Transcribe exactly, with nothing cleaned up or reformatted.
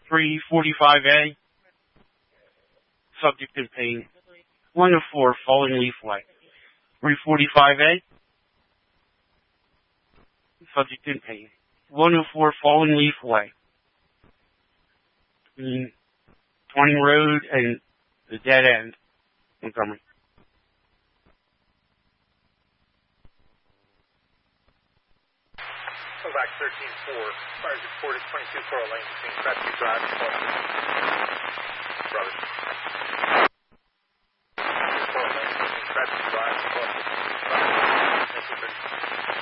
three forty-five A, subject in pain. one oh four, Falling Leaf Way. three forty-five A, subject in pain. one oh four, Falling Leaf Way. Between Twining Road and the dead end, Montgomery. Back thirteen four, fires reported twenty-two Coral Lane between Crestview Drive and Boston. Brothers.